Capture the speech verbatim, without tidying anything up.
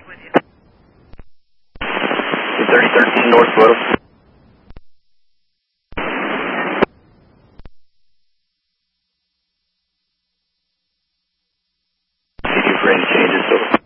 thirty thirteen North Photo. C two for any changes, so